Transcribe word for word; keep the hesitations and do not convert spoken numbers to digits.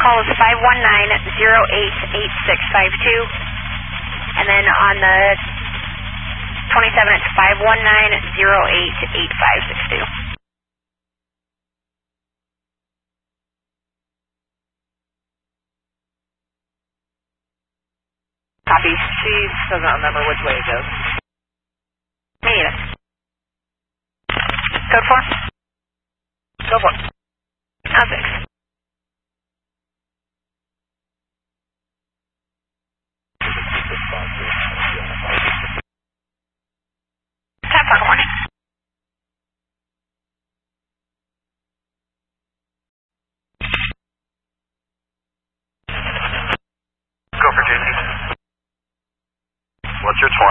call is five one nine, zero eight eight six five two. And then on the twenty-seven, it's five one nine, zero eight eight five six two. Copy. She doesn't remember which way it goes. Me neither. Code four? Go for it. Oh, six. Tap on warning. Go for J T. What's your